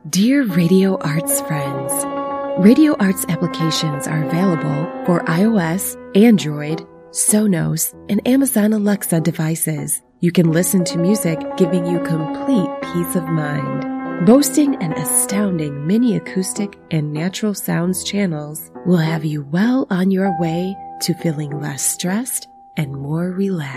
Dear Radio Arts friends, Radio Arts applications are available for iOS, Android, Sonos, and Amazon Alexa devices. You can listen to music, giving you complete peace of mind. Boasting an astounding mini acoustic and natural sounds channels will have you well on your way to feeling less stressed and more relaxed.